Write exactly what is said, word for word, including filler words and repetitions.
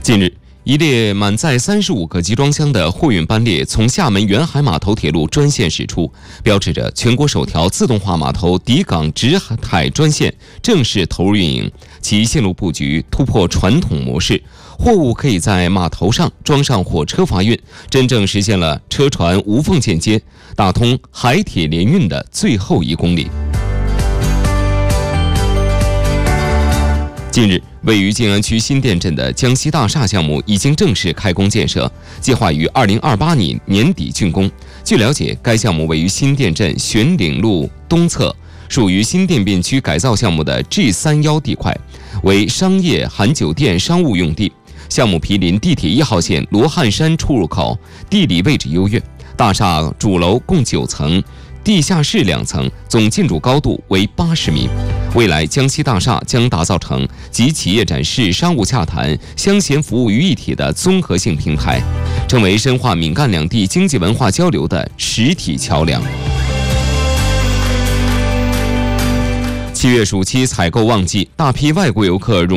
近日，一列满载三十五个集装箱的货运班列从厦门远海码头铁路专线驶出，标志着全国首条自动化码头抵港直海专线正式投入运营。其线路布局突破传统模式，货物可以在码头上装上火车发运，真正实现了车船无缝衔接，打通海铁联运的最后一公里。近日，位于静安区新店镇的江西大厦项目已经正式开工建设，计划于二零二八年年底竣工。据了解，该项目位于新店镇玄岭路东侧，属于新店变区改造项目的 G 三一 地块，为商业含酒店商务用地。项目毗邻地铁一号线罗汉山出入口，地理位置优越。大厦主楼共九层，地下室两层，总建筑高度为八十米。未来，江西大厦将打造成集企业展示、商务洽谈、乡闲服务于一体的综合性平台，成为深化闽赣两地经济文化交流的实体桥梁。七月暑期采购旺季，大批外国游客涌